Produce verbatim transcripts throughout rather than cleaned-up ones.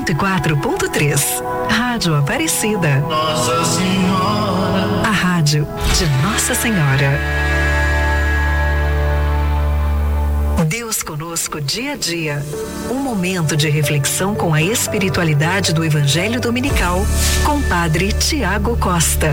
cento e quatro ponto três. Rádio Aparecida. Nossa Senhora. A rádio de Nossa Senhora. Deus conosco dia a dia. Um momento de reflexão com a espiritualidade do Evangelho Dominical, com Padre Tiago Costa.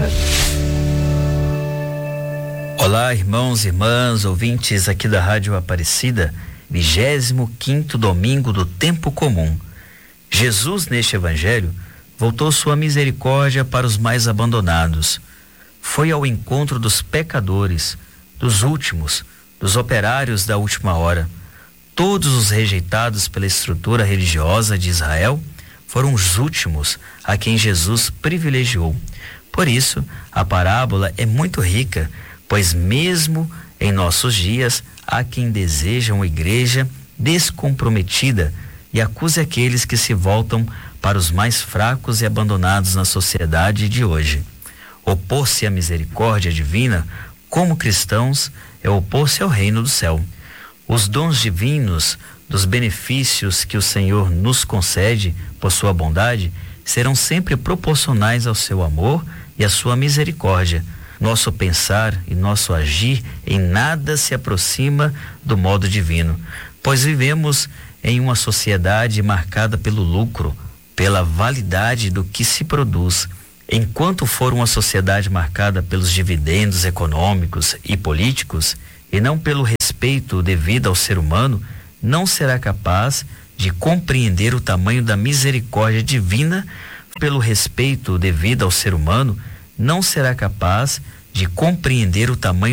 Olá, irmãos e irmãs, ouvintes aqui da Rádio Aparecida, vigésimo quinto domingo do tempo comum. Jesus, neste Evangelho, voltou sua misericórdia para os mais abandonados. Foi ao encontro dos pecadores, dos últimos, dos operários da última hora. Todos os rejeitados pela estrutura religiosa de Israel foram os últimos a quem Jesus privilegiou. Por isso, a parábola é muito rica, pois mesmo em nossos dias há quem deseja uma igreja descomprometida e acuse aqueles que se voltam para os mais fracos e abandonados na sociedade de hoje. Opor-se à misericórdia divina, como cristãos, é opor-se ao reino do céu. Os dons divinos, dos benefícios que o Senhor nos concede por sua bondade, serão sempre proporcionais ao seu amor e à sua misericórdia. Nosso pensar e nosso agir em nada se aproxima do modo divino, pois vivemos em uma sociedade marcada pelo lucro, pela validade do que se produz. Enquanto for uma sociedade marcada pelos dividendos econômicos e políticos, e não pelo respeito devido ao ser humano, não será capaz de compreender o tamanho da misericórdia divina. Pelo respeito devido ao ser humano, não será capaz de compreender o tamanho